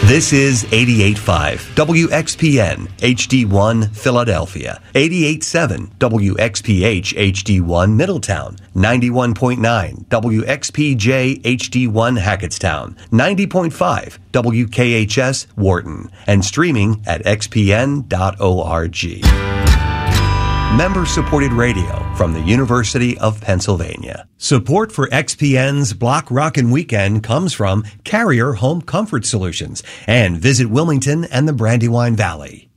This is 88.5 WXPN HD1 Philadelphia, 88.7 WXPH HD1 Middletown, 91.9 WXPJ HD1 Hackettstown, 90.5 WKHS Wharton, and streaming at xpn.org. Member-supported radio from the University of Pennsylvania. Support for XPN's Block Rockin' Weekend comes from Carrier Home Comfort Solutions and Visit Wilmington and the Brandywine Valley.